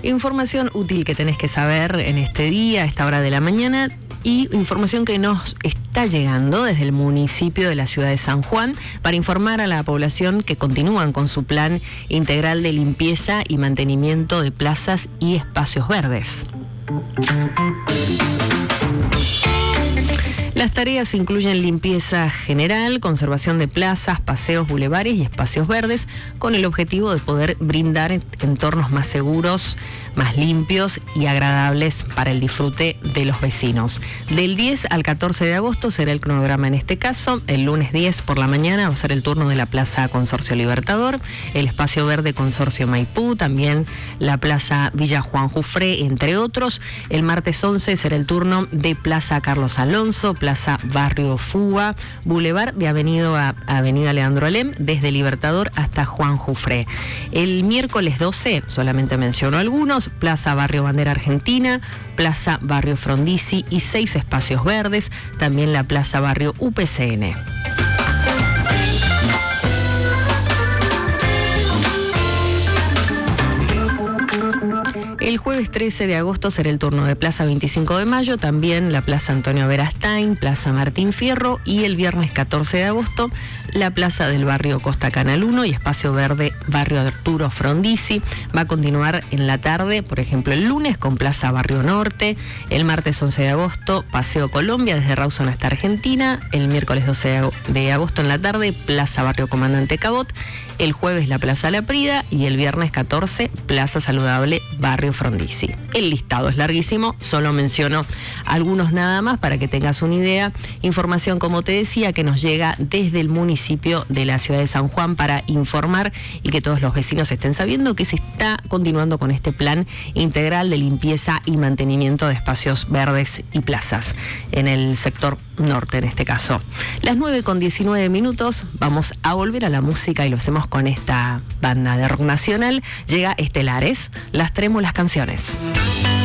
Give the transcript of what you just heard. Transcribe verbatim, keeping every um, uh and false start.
Información útil que tenés que saber en este día, a esta hora de la mañana, y información que nos está llegando desde el municipio de la ciudad de San Juan para informar a la población que continúan con su plan integral de limpieza y mantenimiento de plazas y espacios verdes. Las tareas incluyen limpieza general, conservación de plazas, paseos, bulevares y espacios verdes, con el objetivo de poder brindar entornos más seguros, más limpios y agradables para el disfrute de los vecinos. Del diez al catorce de agosto será el cronograma en este caso. El lunes diez por la mañana va a ser el turno de la Plaza Consorcio Libertador, el Espacio Verde Consorcio Maipú, también la Plaza Villa Juan Jufré, entre otros. El martes once será el turno de Plaza Carlos Alonso, Plaza Barrio Fuga, Boulevard de Avenida, Avenida Leandro Alem, desde Libertador hasta Juan Jufré. El miércoles doce, solamente menciono algunos, Plaza Barrio Bandera Argentina, Plaza Barrio Frondizi y seis espacios verdes, también la Plaza Barrio U P C N. El jueves trece de agosto será el turno de Plaza veinticinco de mayo, también la Plaza Antonio Verastain, Plaza Martín Fierro, y el viernes catorce de agosto la Plaza del Barrio Costa Canal uno y Espacio Verde Barrio Arturo Frondizi. Va a continuar en la tarde, por ejemplo el lunes con Plaza Barrio Norte, el martes once de agosto Paseo Colombia desde Rawson hasta Argentina, el miércoles doce de agosto en la tarde Plaza Barrio Comandante Cabot, el jueves la Plaza La Prida y el viernes catorce Plaza Saludable Barrio Frondizi. El listado es larguísimo, solo menciono algunos nada más para que tengas una idea. Información, como te decía, que nos llega desde el municipio de la ciudad de San Juan para informar y que todos los vecinos estén sabiendo que se está continuando con este plan integral de limpieza y mantenimiento de espacios verdes y plazas en el sector norte en este caso. Las nueve con diecinueve minutos, vamos a volver a la música y lo hacemos con esta banda de rock nacional. Llega Estelares, Las Trémulas Canciones.